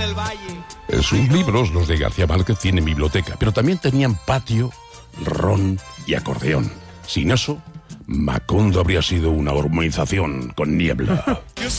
del Valle. Sus libros, los de García Márquez, tienen biblioteca, pero también tenían patio, ron y acordeón. Sin eso, Macondo habría sido una urbanización con niebla.